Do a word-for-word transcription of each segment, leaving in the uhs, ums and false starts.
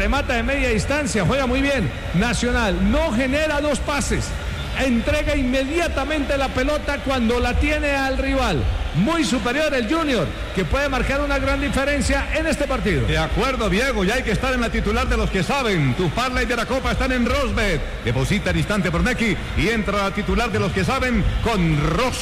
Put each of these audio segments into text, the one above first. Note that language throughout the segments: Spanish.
remata de media distancia, juega muy bien. Nacional no genera dos pases, entrega inmediatamente la pelota cuando la tiene al rival. Muy superior el Junior, que puede marcar una gran diferencia en este partido. De acuerdo, Diego, ya hay que estar en la titular de los que saben. Tu parlay de la Copa están en Rosbet. Deposita al instante por Nequi y entra a la titular de los que saben con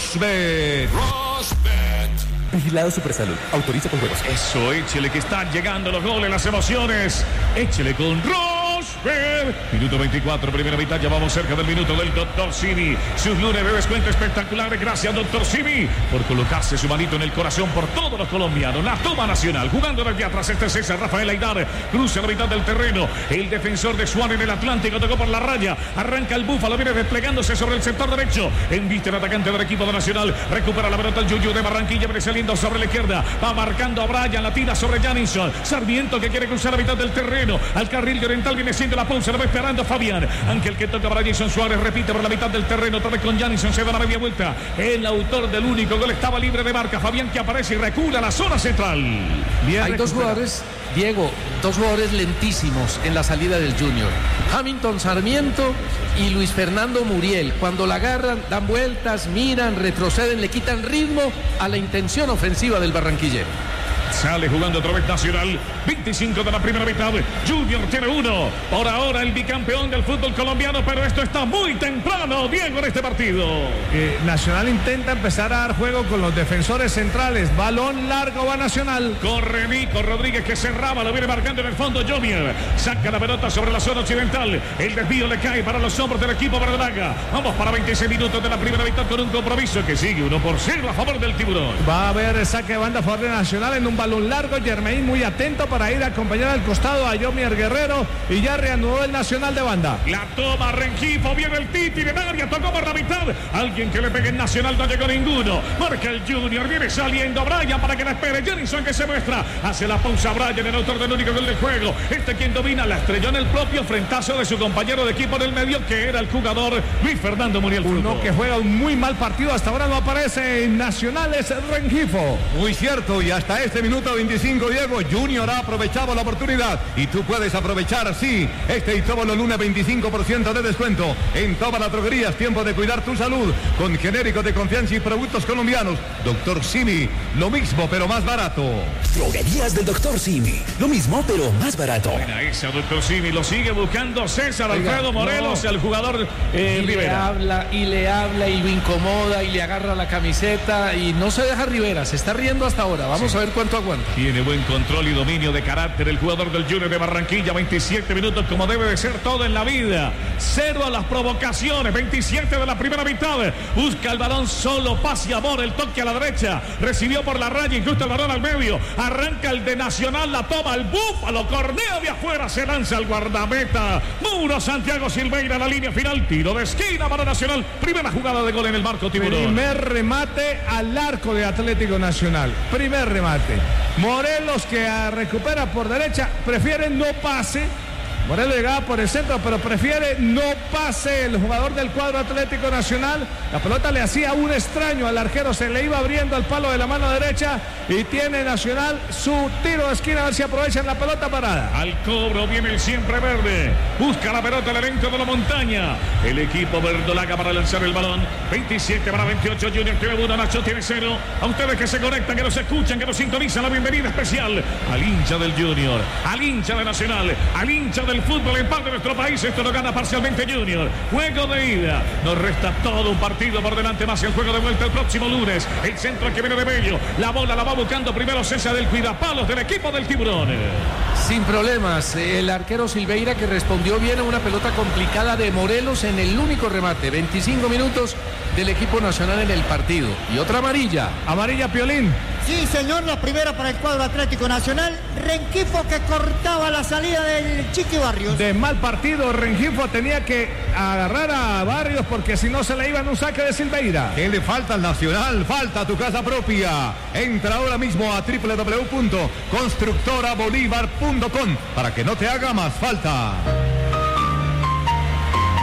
Rosbet. Rosbet. Vigilado Supersalud. Autoriza con juegos. Eso, échele que están llegando los goles, las emociones. Échele con Rosbet. Minuto veinticuatro, primera mitad. Ya vamos cerca del minuto del doctor Simi. Sus lunes de descuento espectaculares. Gracias, doctor Simi, por colocarse su manito en el corazón por todos los colombianos. La toma Nacional. Jugando desde atrás. Este César Rafael Aidar. Cruza la mitad del terreno. El defensor de Suárez en el Atlántico tocó por la raya. Arranca el Búfalo. Viene desplegándose sobre el sector derecho. Embiste el atacante del equipo de Nacional. Recupera la pelota el Yuyu de Barranquilla. Viene saliendo sobre la izquierda. Va marcando a Brian. La tira sobre Janison. Sarmiento que quiere cruzar la mitad del terreno. Al carril oriental viene siendo la pausa. Lo va esperando Fabián. Ángel que toca para Jason Suárez. Repite por la mitad del terreno. Otra vez con Janison. Se da la media vuelta. El autor del único gol estaba libre de marca. Fabián que aparece y recula a la zona central. Bien, hay dos jugadores, Diego, dos jugadores lentísimos en la salida del Junior. Hamilton Sarmiento y Luis Fernando Muriel. Cuando la agarran, dan vueltas, miran, retroceden, le quitan ritmo a la intención ofensiva del barranquillero. Sale jugando otra vez Nacional. veinticinco de la primera mitad. Junior tiene uno. Por ahora el bicampeón del fútbol colombiano, pero esto está muy temprano, Diego, en este partido. Eh, Nacional intenta empezar a dar juego con los defensores centrales. Balón largo va Nacional. Corre Nico Rodríguez que cerraba, lo viene marcando en el fondo Junior. Saca la pelota sobre la zona occidental. El desvío le cae para los hombros del equipo verdolaga. Vamos para veintiséis minutos de la primera mitad con un compromiso que sigue uno por cero a favor del Tiburón. Va a haber saque de banda a favor de Nacional en un balón largo. Germain muy atento para ir a acompañar al costado a Yomier Guerrero y ya reanudó el Nacional de banda. La toma Rengifo, viene el Titi de área, tocó por la mitad. Alguien que le pegue en Nacional, no llegó ninguno. Marca el Junior, viene saliendo Brian para que la espere. Janison que se muestra, hace la pausa Brian, el autor del único gol del juego. Este quien domina, la estrelló en el propio frentazo de su compañero de equipo en el medio, que era el jugador Luis Fernando Muriel. Uno que juega un muy mal partido, hasta ahora no aparece en Nacional, es Rengifo. Muy cierto, y hasta este minuto veinticinco, Diego, Junior ha aprovechado la oportunidad y tú puedes aprovechar, sí, este y todos los lunes veinticinco por ciento de descuento en todas las droguerías. Tiempo de cuidar tu salud con genéricos de confianza y productos colombianos. Doctor Simi, lo mismo pero más barato. Droguerías del Doctor Simi, lo mismo pero más barato. Buena esa, Doctor Simi, lo sigue buscando César Alfredo Oiga, Morelos, no. el jugador eh, y Rivera. Le habla y le habla y lo incomoda y le agarra la camiseta y no se deja Rivera, se está riendo hasta ahora. Vamos sí. a ver cuánto aguanta. Tiene buen control y dominio de carácter el jugador del Junior de Barranquilla. veintisiete minutos como debe de ser todo en la vida. Cero a las provocaciones. veintisiete de la primera mitad. Busca el balón solo. Paz y amor. El toque a la derecha. Recibió por la raya. Incluso el balón al medio. Arranca el de Nacional. La toma el Búfalo. Cornea de afuera. Se lanza el guardameta. Muro Santiago Silveira. La línea final. Tiro de esquina para Nacional. Primera jugada de gol en el marco Tiburón. Primer remate al arco de Atlético Nacional. Primer remate. Morelos que recupera por derecha, prefiere no pase. Morelos llegaba por el centro, pero prefiere no pase el jugador del cuadro Atlético Nacional. La pelota le hacía un extraño al arquero, se le iba abriendo al palo de la mano derecha y tiene Nacional su tiro de esquina, a ver si aprovechan la pelota parada. Al cobro viene el siempre verde, busca la pelota el elenco de la montaña. El equipo verdolaga para lanzar el balón. veintisiete para veintiocho, Junior tiene uno, Nacho tiene cero. A ustedes que se conectan, que nos escuchan, que nos sintonizan, la bienvenida especial al hincha del Junior, al hincha de Nacional, al hincha del fútbol en parte de nuestro país. Esto lo gana parcialmente Junior. Juego de ida. Nos resta todo un partido por delante, más el juego de vuelta el próximo lunes. El centro que viene de Bello. La bola la va buscando primero César del cuidapalos del equipo del Tiburón. Sin problemas. El arquero Silveira que respondió bien a una pelota complicada de Morelos en el único remate. veinticinco minutos del equipo nacional en el partido. Y otra amarilla. Amarilla Piolín. Sí, señor, la primera para el cuadro Atlético Nacional. Rengifo que cortaba la salida del Chiqui Barrios. De mal partido, Rengifo tenía que agarrar a Barrios porque si no se le iba en un saque de Silveira. ¿Qué le falta al Nacional? Falta tu casa propia. Entra ahora mismo a doble u doble u doble u punto constructora bolívar punto com para que no te haga más falta.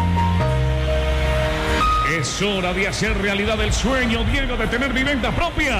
Es hora de hacer realidad el sueño, Diego, de tener vivienda propia.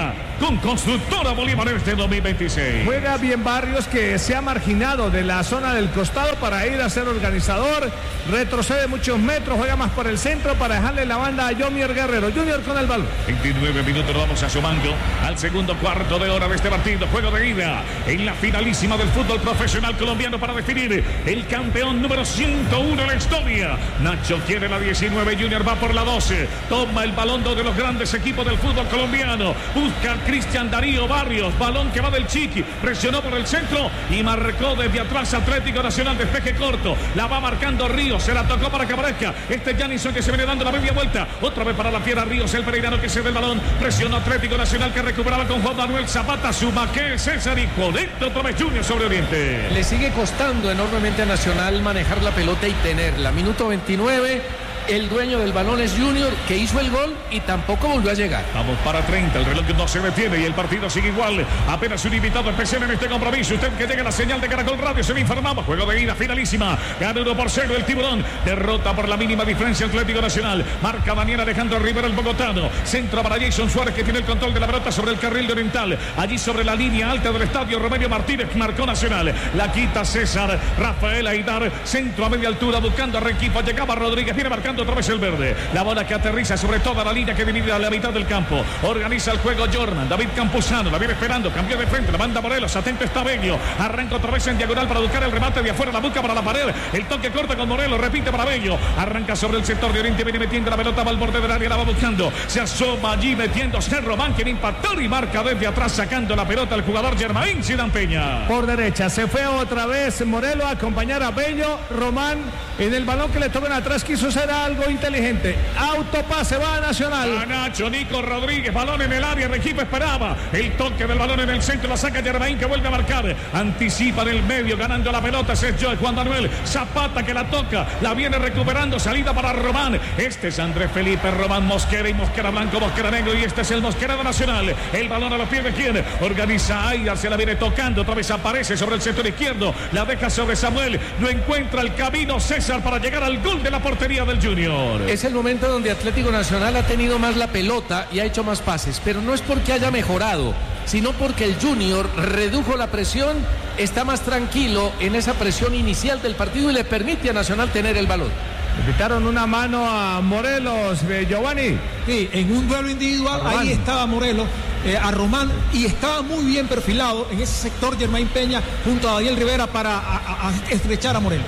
con Constructora Bolívar este dos mil veintiséis. Juega bien Barrios, que se ha marginado de la zona del costado para ir a ser organizador. Retrocede muchos metros, juega más por el centro para dejarle la banda a Yomier Guerrero. Junior con el balón. veintinueve minutos, vamos asomando al segundo cuarto de hora de este partido. Juego de ida en la finalísima del fútbol profesional colombiano para definir el campeón número ciento uno de la historia. Nacho quiere la diecinueve, Junior va por la doce. Toma el balón de los grandes equipos del fútbol colombiano. Busca a Cristian Darío Barrios. Balón que va del Chiqui. Presionó por el centro y marcó desde atrás Atlético Nacional. Despeje corto. La va marcando Ríos. Se la tocó para que aparezca este Janison, que se viene dando la media vuelta. Otra vez para la fiera Ríos, el pereirano que se ve el balón. Presionó Atlético Nacional, que recuperaba con Juan Manuel Zapata. Suma que César y conecta otra vez Junior sobre Oriente. Le sigue costando enormemente a Nacional manejar la pelota y tenerla. Minuto veintinueve. El dueño del balón es Junior, que hizo el gol y tampoco volvió a llegar. Vamos para treinta, el reloj no se detiene y el partido sigue igual. Apenas un invitado especial en este compromiso. Usted que llega la señal de Caracol Radio, se le informamos. Juego de ida finalísima. Gana uno por cero el Tiburón. Derrota por la mínima diferencia Atlético Nacional. Marca Daniel Alejandro Rivera, el bogotano. Centro para Jason Suárez, que tiene el control de la pelota sobre el carril de Oriental. Allí sobre la línea alta del estadio, Romelio Martínez marcó Nacional. La quita César. Rafael Aidar. Centro a media altura buscando a Rengifo. Llegaba Rodríguez. Viene marcando otra vez el verde. La bola que aterriza sobre toda la línea que divide a la mitad del campo. Organiza el juego Jordan. David Campuzano la viene esperando. Cambió de frente. La manda Morelos. Atento está Bello. Arranca otra vez en diagonal para buscar el remate de afuera. La busca para la pared. El toque corta con Morelos. Repite para Bello. Arranca sobre el sector de Oriente. Viene metiendo la pelota. Va al borde del área. La va buscando. Se asoma allí metiéndose Román. Quiere impactar y marca desde atrás sacando la pelota al jugador Germain Zidane Peña. Por derecha. Se fue otra vez Morelos a acompañar a Bello. Román en el balón que le tocan atrás quiso hacer algo inteligente. Autopase va a Nacional. A Nacho, Nico Rodríguez, balón en el área. Regifo esperaba el toque del balón en el centro. La saca Germain, que vuelve a marcar. Anticipa en el medio, ganando la pelota. Es Juan Manuel Zapata, que la toca. La viene recuperando. Salida para Román. Este es Andrés Felipe Román Mosquera y Mosquera Blanco, Mosquera Negro. Y este es el Mosquera de Nacional. El balón a los pies de quien organiza Aida. Se la viene tocando. Otra vez aparece sobre el sector izquierdo. La deja sobre Samuel. No encuentra el camino César para llegar al gol de la portería del Junior. Es el momento donde Atlético Nacional ha tenido más la pelota y ha hecho más pases, pero no es porque haya mejorado, sino porque el Junior redujo la presión, está más tranquilo en esa presión inicial del partido y le permite a Nacional tener el balón. Le quitaron una mano a Morelos, eh, Giovanni. Sí, en un duelo individual, ahí estaba Morelos, eh, a Román, y estaba muy bien perfilado en ese sector Germain Peña junto a Daniel Rivera para a, a, a estrechar a Morelos.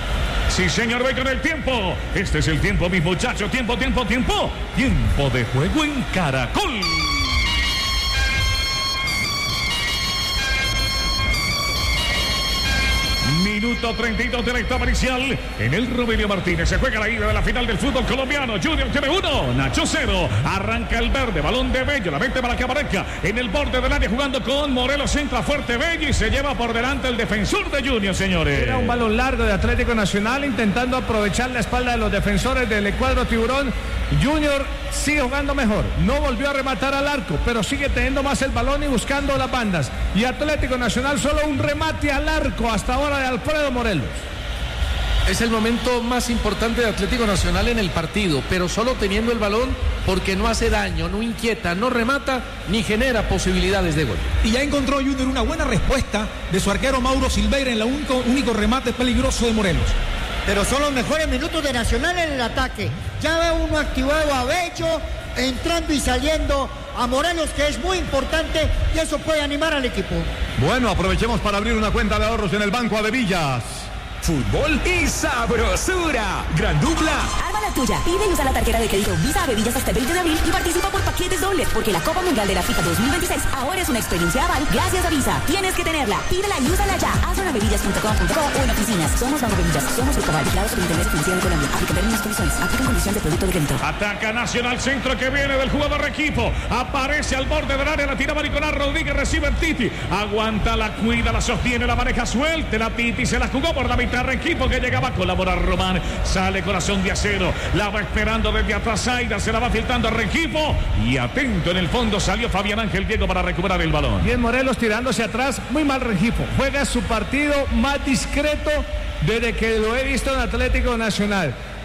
Sí, señor, ve con el tiempo. Este es el tiempo, mis muchachos. Tiempo, tiempo, tiempo. Tiempo de juego en Caracol. Minuto treinta y dos de la etapa inicial. En el Romelio Martínez se juega la ida de la final del fútbol colombiano. Junior tiene uno, Nacho cero. Arranca el verde, balón de Bello. La mete para que aparezca en el borde del área jugando con Morelos. Entra fuerte Bello y se lleva por delante el defensor de Junior, señores. Era un balón largo de Atlético Nacional intentando aprovechar la espalda de los defensores del cuadro Tiburón. Junior sigue jugando mejor. No volvió a rematar al arco, pero sigue teniendo más el balón y buscando las bandas. Y Atlético Nacional solo un remate al arco hasta ahora de Alfredo Morelos. Es el momento más importante de Atlético Nacional en el partido, pero solo teniendo el balón porque no hace daño, no inquieta, no remata ni genera posibilidades de gol. Y ya encontró Junior una buena respuesta de su arquero Mauro Silveira en el único, único remate peligroso de Morelos. Pero son los mejores minutos de Nacional en el ataque. Ya ve uno activado a Bello, entrando y saliendo a Morelos, que es muy importante, y eso puede animar al equipo. Bueno, aprovechemos para abrir una cuenta de ahorros en el Banco Adevillas. Fútbol y sabrosura. Gran dupla. Arma la tuya. Pide y usa la tarjeta de crédito Visa Adevillas hasta el veinte de abril y participa por paquetes dobles, porque la Copa Mundial de la FIFA dos mil veintiséis ahora es una experiencia aval gracias a Visa. Tienes que tenerla. Pídela y úsala ya. Hazlo en adevillas punto com punto co o en oficinas. Somos Banco Adevillas. Somos el cabal. Vigilado por Internet Financiero de Colombia. Aplica términos y condiciones. Aplica condición de producto de crédito. Ataca Nacional, centro que viene del jugador equipo. Aparece al borde del área, la tira Mariconar Rodríguez, recibe el Titi. Aguanta, la cuida, la sostiene, la maneja suelta. La Titi se la jugó por la mitad equipo que llegaba a colaborar Román. Sale corazón de acero. La va esperando desde atrás Aida. Se la va filtrando a Rengifo. Y atento en el fondo salió Fabián Ángel Diego para recuperar el balón. Bien Morelos tirándose atrás. Muy mal Rengifo. Juega su partido más discreto desde que lo he visto en Atlético Nacional.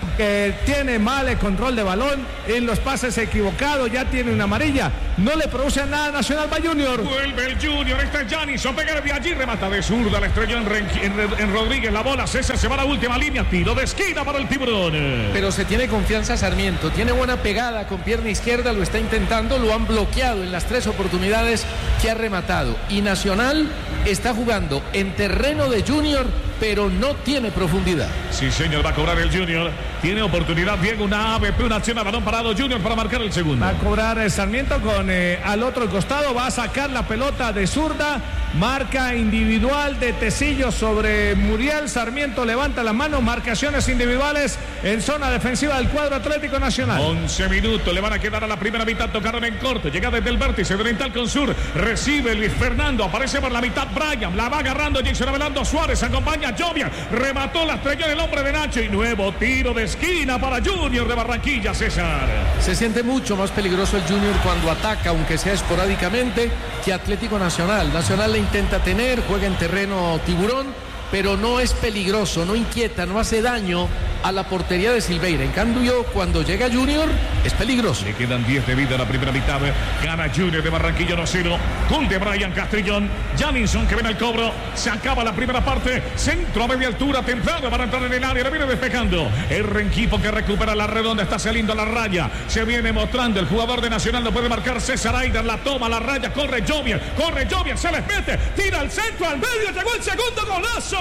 que tiene mal el control de balón, en los pases equivocados, ya tiene una amarilla. No le produce nada a Nacional, va Junior. Vuelve el Junior, está Janison, pega de allí, remata de zurda, la estrelló en, en, en Rodríguez, la bola, César se va a la última línea, tiro de esquina para el Tiburón. Pero se tiene confianza Sarmiento, tiene buena pegada con pierna izquierda, lo está intentando, lo han bloqueado en las tres oportunidades que ha rematado. Y Nacional está jugando en terreno de Junior, pero no tiene profundidad. Sí, señor, va a cobrar el Junior. Tiene oportunidad, Diego, una A B P, una acción a balón parado Junior para marcar el segundo. Va a cobrar el Sarmiento con eh, al otro costado, va a sacar la pelota de zurda. Marca individual de Tecillo sobre Muriel. Sarmiento levanta la mano. Marcaciones individuales en zona defensiva del cuadro Atlético Nacional. once minutos le van a quedar a la primera mitad. Tocaron en corte. Llega desde el vértice de Oriental con Sur. Recibe Luis Fernando. Aparece por la mitad Brian. La va agarrando Jason Abelardo Suárez. Acompaña Jovia. Remató la estrella del hombre de Nacho. Y nuevo tiro de esquina para Junior de Barranquilla, César. Se siente mucho más peligroso el Junior cuando ataca, aunque sea esporádicamente, que Atlético Nacional. Nacional le intenta tener, juega en terreno Tiburón, pero no es peligroso, no inquieta, no hace daño a la portería de Silveira. En cambio, cuando llega Junior, es peligroso. Le quedan diez de vida a la primera mitad. Gana Junior de Barranquilla uno cero. Gol de Brian Castrillón. Janison que viene al cobro. Se acaba la primera parte. Centro a media altura, templado para entrar en el área. Le viene despejando. El Renquipo que recupera la redonda. Está saliendo a la raya. Se viene mostrando el jugador de Nacional. Lo puede marcar César Aidan. La toma, la raya. Corre Jovier. Corre Jovier. Se les mete. Tira al centro, al medio. Llegó el segundo golazo.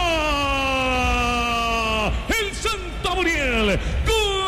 El Santo Muriel. ¡Gol!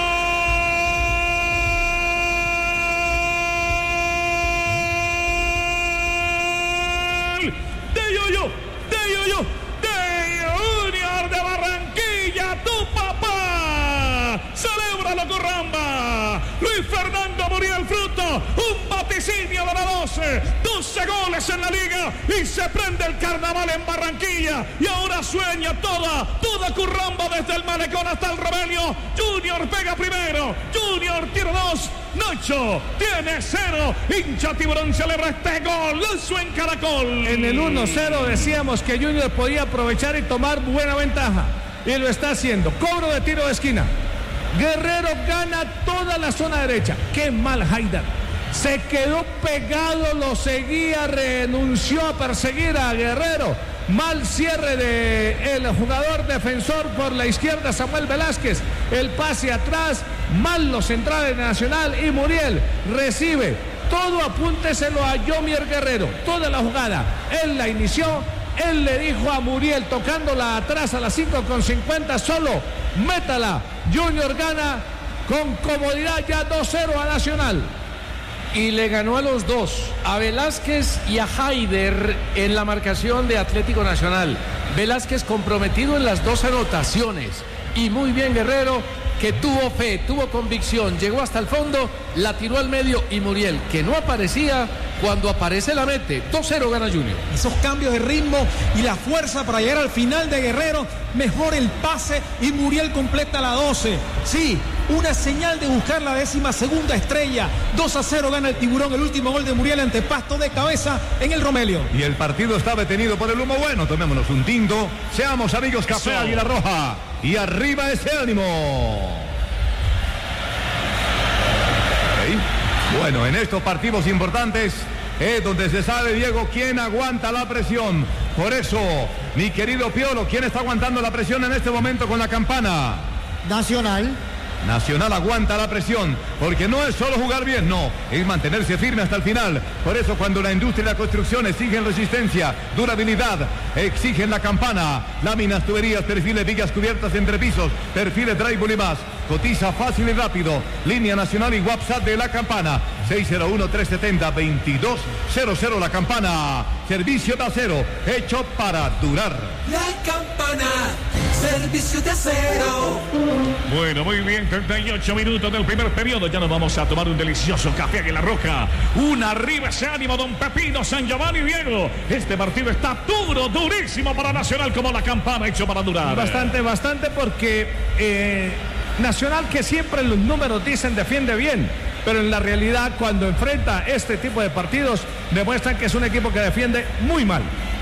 De Yoyo, de Yoyo, de Junior de Barranquilla, tu papá. Celébralo, Curramba. Luis Fernando Muriel Fruto, un vaticinio de la doce, doce goles en la liga y se prende el carnaval en Barranquilla y ahora sueña toda, toda Curramba desde el malecón hasta el Rebelio. Junior pega primero, Junior tiene dos, Nacho tiene cero, hincha Tiburón celebra este gol, lanzó en Caracol. En el uno cero decíamos que Junior podía aprovechar y tomar buena ventaja y lo está haciendo. Cobro de tiro de esquina. Guerrero gana toda la zona derecha. Qué mal Haidar. Se quedó pegado, lo seguía, renunció a perseguir a Guerrero. Mal cierre de el jugador defensor por la izquierda, Samuel Velázquez. El pase atrás, mal los centrales de Nacional y Muriel recibe. Todo apúnteselo a Yomier Guerrero. Toda la jugada. Él la inició. Él le dijo a Muriel, tocándola atrás a las cinco con cincuenta, solo métala. Junior gana con comodidad ya dos cero a Nacional. Y le ganó a los dos, a Velázquez y a Haider en la marcación de Atlético Nacional. Velázquez comprometido en las dos anotaciones. Y muy bien Guerrero, que tuvo fe, tuvo convicción, llegó hasta el fondo, la tiró al medio y Muriel, que no aparecía, cuando aparece la mete. dos cero gana Junior. Esos cambios de ritmo y la fuerza para llegar al final de Guerrero, mejor el pase y Muriel completa la doce. Sí, una señal de buscar la décima segunda estrella. dos a cero gana el Tiburón, el último gol de Muriel ante Pasto de cabeza en el Romelio. Y el partido está detenido por el humo bueno. Tomémonos un tinto, seamos amigos, Café Eso. Águila Roja. Y arriba ese ánimo. ¿Okay? Bueno, en estos partidos importantes es donde se sabe, Diego, quién aguanta la presión. Por eso, mi querido Piolo, ¿quién está aguantando la presión en este momento con la campana? Nacional. Nacional aguanta la presión, porque no es solo jugar bien, no, es mantenerse firme hasta el final. Por eso cuando la industria y la construcción exigen resistencia, durabilidad, exigen la campana, láminas, tuberías, perfiles, vigas cubiertas entre pisos, perfiles, drywall y más. Cotiza fácil y rápido. Línea nacional y WhatsApp de la campana. seis cero uno, tres siete cero, veintidós cero cero. La campana. Servicio de acero. Hecho para durar. La campana. Servicio de acero. Bueno, muy bien. treinta y ocho minutos del primer periodo. Ya nos vamos a tomar un delicioso café Águila Roja. Una arriba ese ánimo, don Pepino, San Giovanni, Diego. Este partido está duro, durísimo para Nacional, como la campana, hecho para durar. Bastante, bastante, porque eh, Nacional, que siempre los números dicen defiende bien, pero en la realidad cuando enfrenta este tipo de partidos demuestran que es un equipo que defiende muy mal.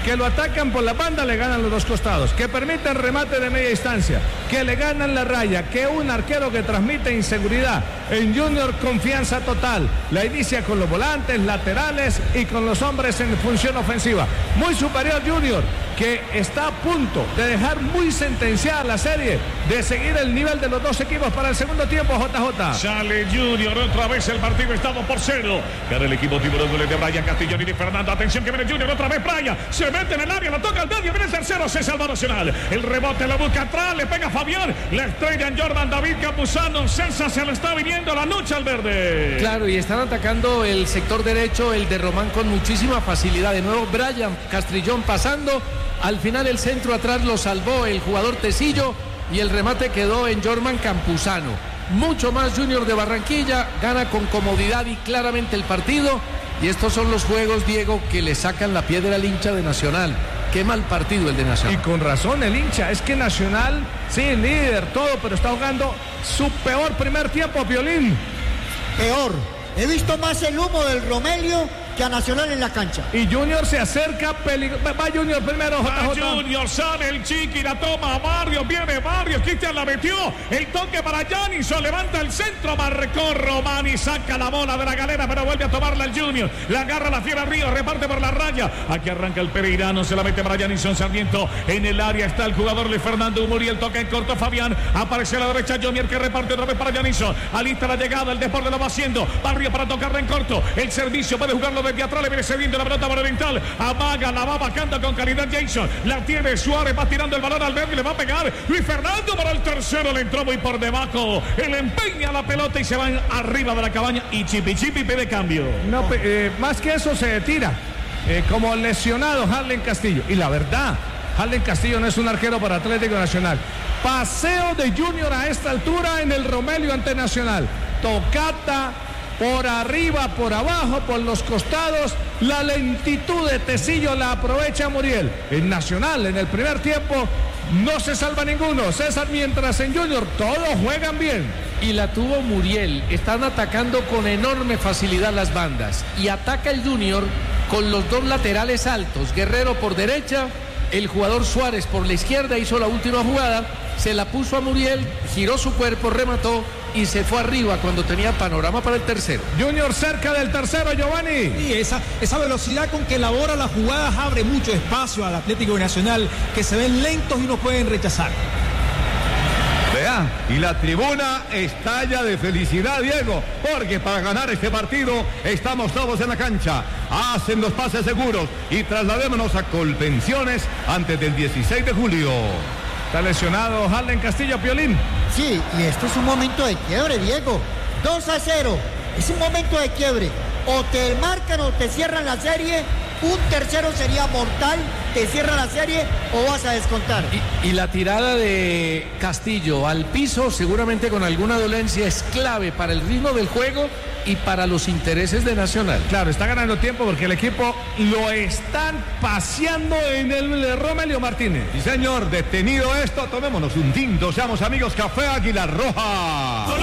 que lo atacan por la banda, le ganan los dos costados, que permiten remate de media distancia, que le ganan la raya, que un arquero que transmite inseguridad. En Junior, confianza total. La inicia con los volantes, laterales y con los hombres en función ofensiva. Muy superior Junior, que está a punto de dejar muy sentenciada la serie, de seguir el nivel de los dos equipos para el segundo tiempo. J J. Sale Junior, otra vez el partido está dos por cero. Gana el equipo tiburón de Brian Castellón y Fernando. Atención que viene Junior, otra vez Brian. Se mete en el área, la toca al medio, viene el tercero, se salva Nacional. El rebote lo busca atrás, le pega Fabián. La estrella en Jordan David Campuzano. Celsa se le está viniendo la noche al verde. Claro, y están atacando el sector derecho, el de Román, con muchísima facilidad. De nuevo Brian Castrillón pasando. Al final el centro atrás lo salvó el jugador Tecillo y el remate quedó en Jordan Campuzano. Mucho más Junior de Barranquilla, gana con comodidad y claramente el partido. Y estos son los juegos, Diego, que le sacan la piedra al hincha de Nacional. Qué mal partido el de Nacional. Y con razón el hincha, es que Nacional, sí, líder, todo, pero está jugando su peor primer tiempo, Piolín. Peor. He visto más el humo del Romelio que a Nacional en la cancha. Y Junior se acerca, peligro... va Junior primero. Va J J. Junior, sale el Chiqui, la toma Barrios, viene Barrios, Cristian la metió, el toque para Janison, levanta el centro, marcó Romani, saca la bola de la galera, pero vuelve a tomarla el Junior, la agarra la fiera Río, reparte por la raya, aquí arranca el Pereirano, se la mete para Janison Sarmiento, en el área está el jugador Luis Fernando Muriel, toca en corto Fabián, aparece a la derecha Junior que reparte otra vez para Janison, alista la llegada, el Deporte lo va haciendo, Barrios para tocarla en corto, el servicio puede jugarlo desde atrás, le viene cediendo la pelota para Oriental, amaga, la va bajando con calidad Jason, la tiene Suárez, va tirando el balón al verde y le va a pegar Luis Fernando para el tercero, le entró muy por debajo, él empeña la pelota y se va arriba de la cabaña y Chipi Chipi pide cambio. No, eh, más que eso se tira, eh, como lesionado Harlen Castillo, y la verdad, Harlen Castillo no es un arquero para Atlético Nacional. Paseo de Junior a esta altura en el Romelio ante Nacional, tocata por arriba, por abajo, por los costados, la lentitud de Tecillo la aprovecha Muriel. En Nacional, en el primer tiempo, no se salva ninguno, César, mientras en Junior todos juegan bien. Y la tuvo Muriel, están atacando con enorme facilidad las bandas. Y ataca el Junior con los dos laterales altos, Guerrero por derecha, el jugador Suárez por la izquierda, hizo la última jugada, se la puso a Muriel, giró su cuerpo, remató y se fue arriba cuando tenía panorama para el tercero. Junior cerca del tercero, Giovanni. Y esa, esa velocidad con que elabora las jugadas abre mucho espacio al Atlético Nacional, que se ven lentos y no pueden rechazar. Vea, y la tribuna estalla de felicidad, Diego, porque para ganar este partido estamos todos en la cancha. Hacen los pases seguros y trasladémonos a Colpensiones antes del dieciséis de julio. Está lesionado Harlen Castillo, Piolín. Sí, y este es un momento de quiebre, Diego. dos a cero. Es un momento de quiebre. O te marcan o te cierran la serie. Un tercero sería mortal. Te cierra la serie o vas a descontar. Y, y la tirada de Castillo al piso, seguramente con alguna dolencia, es clave para el ritmo del juego y para los intereses de Nacional. Claro, está ganando tiempo porque el equipo lo están paseando en el Romelio Martínez. Sí, señor, detenido esto, tomémonos un tinto, seamos amigos, Café Águila Roja.